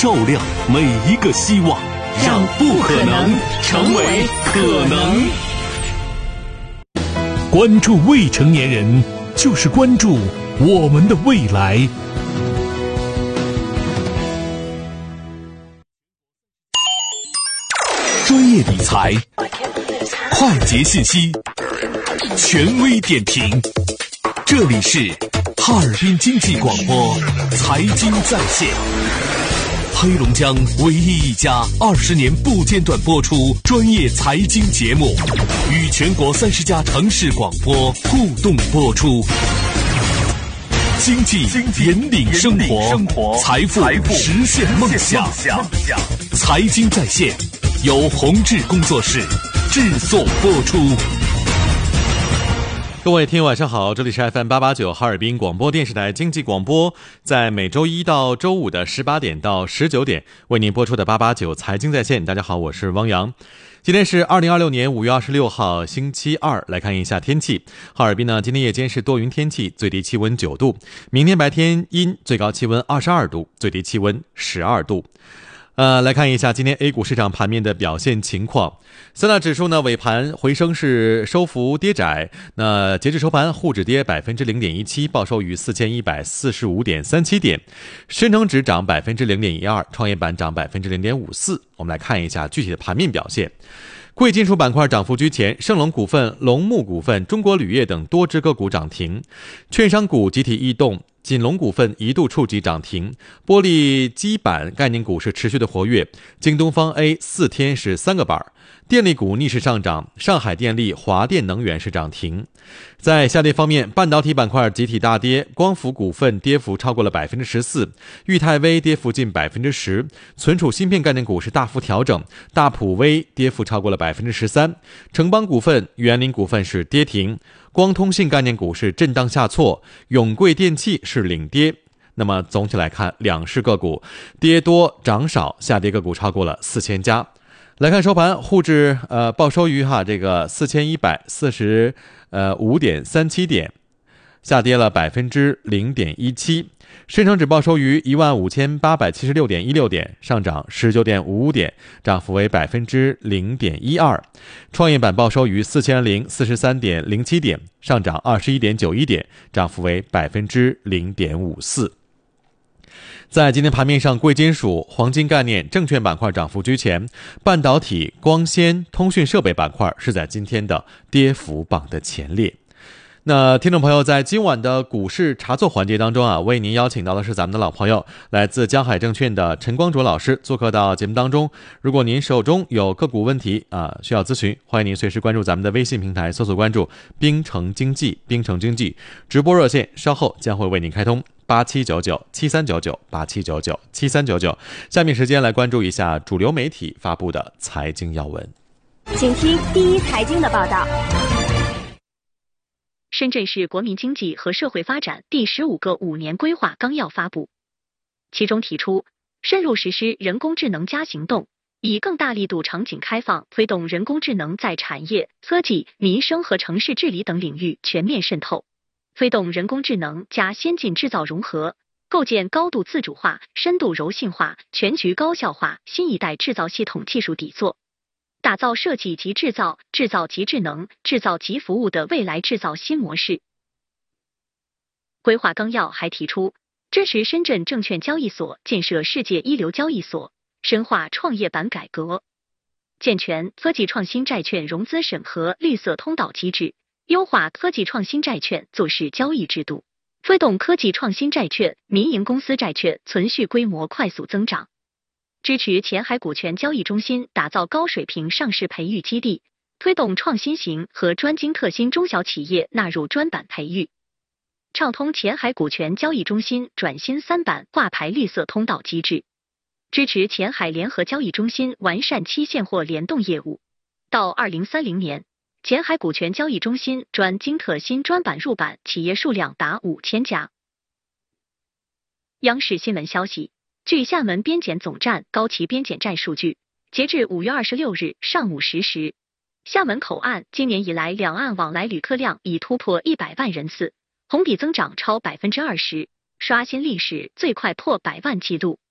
照亮每一个希望，让不可能成为可能。关注未成年人，就是关注我们的未来。专业理财，快捷信息，权威点评。这里是哈尔滨经济广播财经在线，黑龙江唯一一家20年不间断播出专业财经节目，与全国30家城市广播互动播出。经济引领生活，财富实现梦想。财经在线由宏志工作室制作播出。各位听友晚上好，这里是 FM889 哈尔滨广播电视台经济广播，在每周一到周五的18点到19点为您播出的889财经在线。大家好，我是汪洋。今天是2026年5月26号星期二，来看一下天气。哈尔滨呢，今天夜间是多云天气，最低气温9度，明天白天阴，最高气温22度，最低气温12度。来看一下今天 A 股市场盘面的表现情况。三大指数呢尾盘回升是收幅跌窄，那截至收盘，沪指跌 0.17%， 报收于 4145.37 点，深成指涨 0.12%， 创业板涨 0.54%。 我们来看一下具体的盘面表现。贵金属板块涨幅居前，盛隆股份、龙木股份、中国铝业等多只个股涨停，券商股集体异动，锦龙股份一度触及涨停，玻璃基板概念股是持续的活跃，京东方 A 4天是3个板，电力股逆势上涨，上海电力、华电能源是涨停。在下跌方面，半导体板块集体大跌，光伏股份跌幅超过了 14%， 裕泰微跌幅近 10%， 存储芯片概念股是大幅调整，大普微跌幅超过了 13%， 城邦股份、园林股份是跌停，光通信概念股是震荡下挫，永贵电器是领跌。那么总体来看，两市个股跌多涨少，下跌个股超过了4000家。来看收盘，沪指报收于这个4145.37 点，下跌了 0.17%。深成指报收于 15876.16 点，上涨 19.55 点，涨幅为 0.12%。创业板报收于 4043.07 点，上涨 21.91 点，涨幅为 0.54%。在今天盘面上，贵金属、黄金概念、证券板块涨幅居前，半导体、光纤、通讯设备板块是在今天的跌幅榜的前列。那听众朋友，在今晚的股市茶座环节当中为您邀请到的是咱们的老朋友，来自江海证券的陈光卓老师做客到节目当中。如果您手中有个股问题需要咨询，欢迎您随时关注咱们的微信平台，搜索关注冰城经济，冰城经济直播热线稍后将会为您开通8799-7399 下面时间来关注一下主流媒体发布的财经要闻。 请听第一财经的报道。 深圳市国民经济和社会发展第15个5年规划纲要发布，其中提出深入实施人工智能加行动，以更大力度场景开放，推动人工智能在产业、科技、民生和城市治理等领域全面渗透，推动人工智能加先进制造融合，构建高度自主化、深度柔性化、全局高效化新一代制造系统技术底座，打造设计及制造、制造及智能、制造及服务的未来制造新模式。规划纲要还提出，支持深圳证券交易所建设世界一流交易所，深化创业板改革，健全科技创新债券融资审核绿色通道机制，优化科技创新债券做市交易制度，推动科技创新债券、民营公司债券存续规模快速增长。支持前海股权交易中心打造高水平上市培育基地，推动创新型和专精特新中小企业纳入专板培育，畅通前海股权交易中心转新3板挂牌绿色通道机制，支持前海联合交易中心完善期现货联动业务。到2030年，前海股权交易中心专精特新专板入板企业数量达5000家。央视新闻消息，据厦门边检总站高旗边检站数据，截至5月26日上午10时，厦门口岸今年以来两岸往来旅客量已突破100万人次，同比增长超 20%， 刷新历史最快破100万纪录。